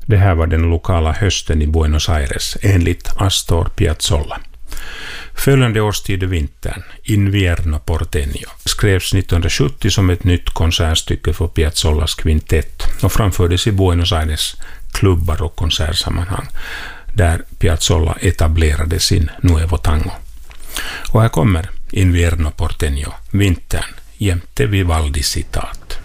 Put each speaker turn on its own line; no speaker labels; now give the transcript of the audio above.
Det här var den lokala hösten i Buenos Aires, enligt Astor Piazzolla. Följande årstid är vintern, Invierno Porteño, skrevs 1970 som ett nytt konsertstycke för Piazzollas kvintett och framfördes i Buenos Aires klubbar och konsertsammanhang, där Piazzolla etablerade sin Nuevo Tango. Och här kommer Invierno Porteño, vintern, jämte Vivaldi citat.